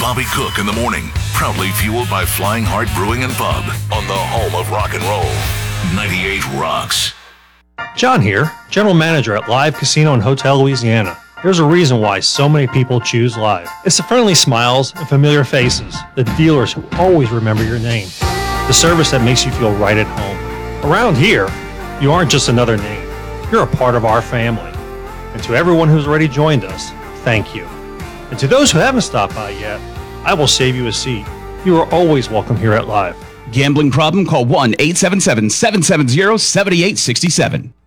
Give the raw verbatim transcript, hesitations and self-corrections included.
Bobby Cook in the morning. Proudly fueled by Flying Heart Brewing and Pub on the home of rock and roll. ninety-eight Rocks. John here, General Manager at Live Casino and Hotel Louisiana. There's a reason why so many people choose Live. It's the friendly smiles and familiar faces, the dealers who always remember your name, the service that makes you feel right at home. Around here, you aren't just another name. You're a part of our family. And to everyone who's already joined us, thank you. And to those who haven't stopped by yet, I will save you a seat. You are always welcome here at Live. Gambling problem? Call one eight seven seven, seven seven zero, seven eight six seven.